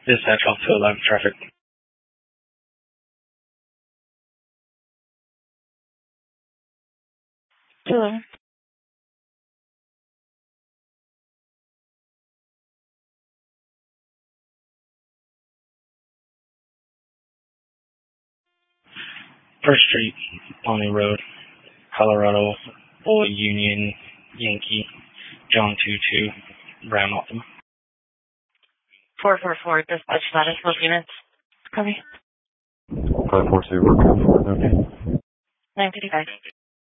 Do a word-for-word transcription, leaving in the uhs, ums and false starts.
Dispatch off to eleven traffic. Hello. First Street, Pawnee Road, Colorado, Boy Union, Yankee, John two two, Brown Optima. four four four, dispatch status, both units. Copy. five four two, work out for, okay. nine fifty-five.